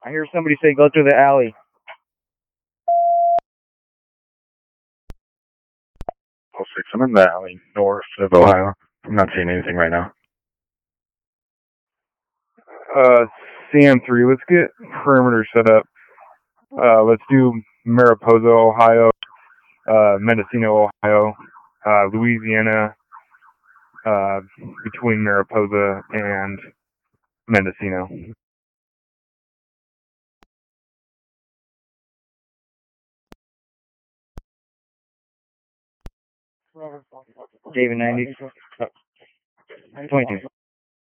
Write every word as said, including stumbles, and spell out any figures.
I hear somebody say go through the alley. oh six, I'm in the alley north of Ohio. I'm not seeing anything right now. Uh, C M three, let's get perimeter set up. Uh, let's do Mariposa, Ohio, uh, Mendocino, Ohio, uh, Louisiana, uh, between Mariposa and Mendocino. David ninety. twenty-two.